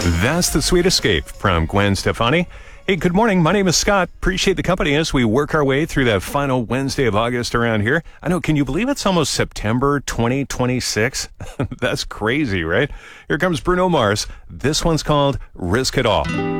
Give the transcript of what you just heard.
That's the Sweet Escape from Gwen Stefani. Hey, good morning. My name is Scott. Appreciate the company as we work our way through that final Wednesday of August around here. I know, can you believe it's almost September 2026? That's crazy, right? Here comes Bruno Mars. This one's called Risk It All.